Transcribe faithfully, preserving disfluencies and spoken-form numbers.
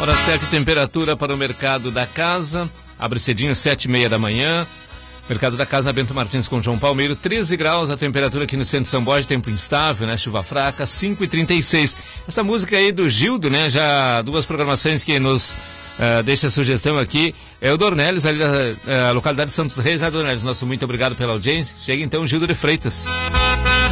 Hora sete, temperatura para o mercado da casa. Abre cedinho, sete e meia da manhã. Mercado da Casa Bento Martins com João Palmeiro, treze graus a temperatura aqui no centro de São Borja, tempo instável, né? Chuva fraca, cinco e trinta e seis. Essa música aí do Gildo, né? Já duas programações que nos uh, deixa a sugestão aqui. É o Dornelles, ali da uh, localidade de Santos Reis, né, Dornelles? Nosso muito obrigado pela audiência. Chega então o Gildo de Freitas.